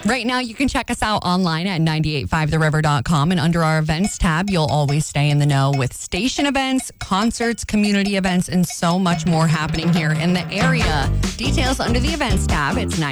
Right now, you can check us out online at 985theriver.com. And under our events tab, you'll always stay in the know with station events, concerts, community events, and so much more happening here in the area. Details under the events tab. It's 9